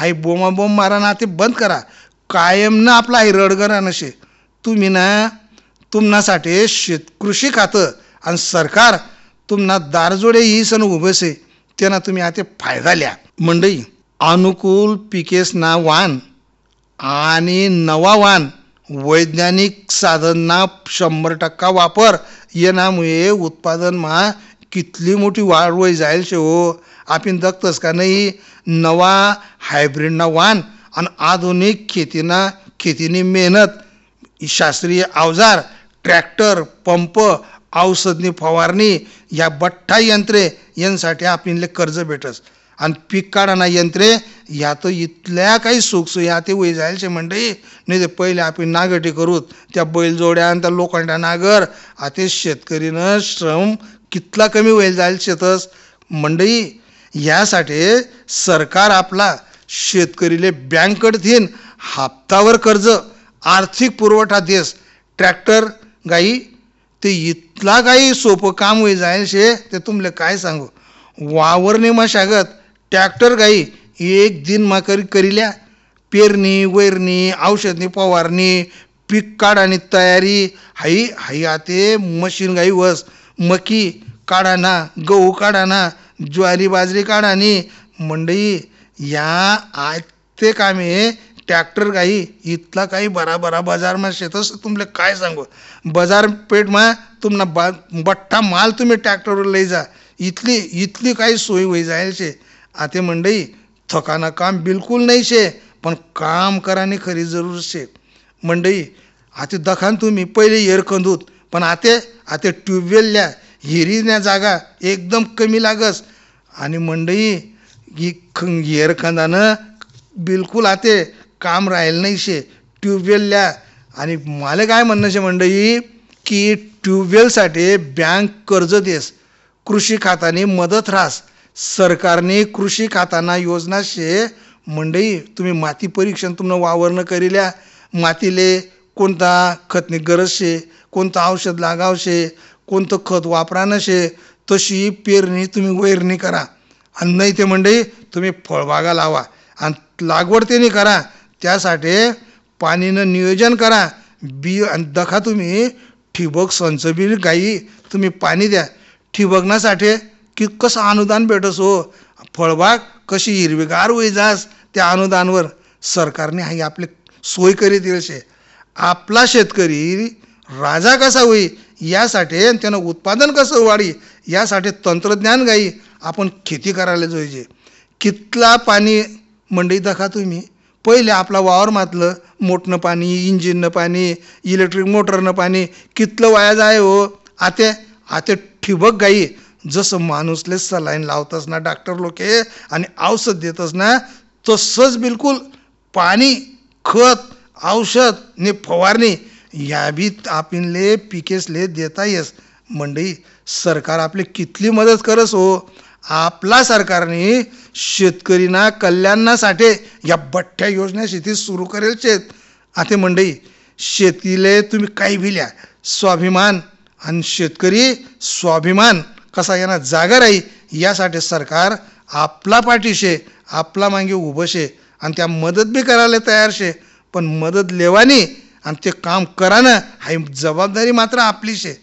हाई बोंब मारा ना ते बंद करा. कायम ना आपला हाई रडगरा नशे तुम्ही ना तुमनासाठी कृषी खातं आणि सरकार तुम्हाला दारजोडे ही सण उभे से त्यांना तुम्ही आता फायदा लिया. मंडई अनुकूल पिकेसना वाण आणि नवा वाण वैज्ञानिक साधनना 100% वापर येण्यामुळे उत्पादनमा कितली मोठी वाढ होई जाईल शे हो. आपण दखतस का नाही नवा हायब्रिडना वाण आणि आधुनिक खेतीनी मेहनत शास्त्रीय अवजार ट्रॅक्टर पंप औषधनी फवारणी या बठ्ठा यंत्रे यांसाठी आपले कर्ज भेटस आणि पीक काढाना यंत्रे या तो इथल्या काही सुखसोयी ते वय जायचे मंडई नाही ते पहिले आपण नागटी करूत त्या बैलजोड्या आणि त्या लोखंडा नागर आता शेतकरीनं श्रम कितला कमी होईल जाईल शेतस मंडई. यासाठी सरकार आपला शेतकरीले बँकेतून हप्तावर कर्ज आर्थिक पुरवठा देस. ट्रॅक्टर गाई ते इतला काही सोपं काम होई जाईल शे ते तुमले काय सांगू. वावरणे मशागत ट्रॅक्टर गाई एक दिन मा करिल्या पेरणी वैरणी औषधनी फवारणी पीक काढानी तयारी हाई हाई आते मशीन गाई वस मकी काढाना गहू काढाना ज्वारी बाजरी काढानी मंडई या आते कामे ट्रॅक्टर गाई इथला काही बरा बाजारमा शेतस तुमले काय सांगू. बाजारपेठमा तुम्हाला बठ्ठा माल तुम्ही ट्रॅक्टरवर लई जा इथली काही सोय होई जाईल शे. आता मंडई थकाना काम बिलकुल नाही शे पण काम कराने खरी जरूर शे मंडई. आता दखान तुम्ही पहिले एअर खंदूत पण आता ट्यूबवेलल्या हिरीच्या जागा एकदम कमी लागस आणि मंडई एअर खंदानं बिलकुल आता काम राहील नाही शे ट्यूबवेलल्या. आणि मला काय म्हणणं शे मंडई की ट्यूबवेलसाठी बँक कर्ज देस कृषी खाताने मदत रास सरकारने कृषी खाताना योजना शे मंडई. तुम्ही माती परीक्षण तुम्हाला वावरणं करिल्या मातीले कोणता खतनी गरज शे कोणतं औषध लागाव शे कोणतं खत वापरानं शे तशी पेरणी तुम्ही वैरणी करा. आणि नाही ते मंडई तुम्ही फळबागा लावा आणि लागवड ते नाही करा त्यासाठी पाणीनं नियोजन करा बी आणि दखा तुम्ही ठिबक संच बी गाई तुम्ही पाणी द्या. ठिबकण्यासाठी की कसं अनुदान भेटस हो. फळबाग कशी हिरवीगार होई जास त्या अनुदानवर सरकारने हाई आपले सोय करीत येईल शे. आपला शेतकरी राजा कसा होई यासाठी त्यानं उत्पादन कसं वाढी यासाठी तंत्रज्ञान गाई आपण खेती करायला जोईजे. कितला पाणी मंडई दखा तुम्ही पहिले आपला वावर मातलं मोठनं पाणी इंजिननं पाणी इलेक्ट्रिक मोटरनं पाणी कितलं वाया जाय हो. आता ठिबक गाई जसं माणूसले सलाईन लावतस ना डॉक्टर लोके आणि औषध देतस ना तसंच बिलकुल पाणी खत औषध ने फवारणी या बी आपले पिकेसले देता येस मंडई. सरकार आपले कितली मदत करस हो. आपला सरकारने शेतकरीना कल्याणासाठी या बठ्ठ्या योजना शेती सुरू करेल शेत. आता मंडई शेतीले तुम्ही काही भिल्या स्वाभिमान आणि शेतकरी स्वाभिमान कसा यांना जागा राही यासाठी सरकार आपला पाठीशे आपला मागे उभं शे आणि त्या मदत बी करायला तयार शे. पण मदत लेवानी आणि ते काम करानं हाई जबाबदारी मात्र आपली शे.